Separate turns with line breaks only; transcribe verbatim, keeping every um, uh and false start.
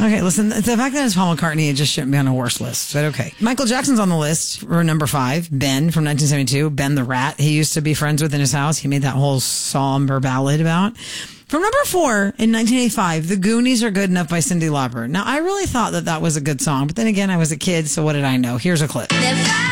Okay, listen, the fact that it's Paul McCartney, it just shouldn't be on a worse list, but okay. Michael Jackson's on the list for number five. Ben from nineteen seventy-two. Ben the Rat. He used to be friends with in his house. He made that whole somber ballad about. From number four, in nineteen eighty-five, The Goonies Are Good Enough by Cyndi Lauper. Now, I really thought that that was a good song, but then again, I was a kid, so what did I know? Here's a clip.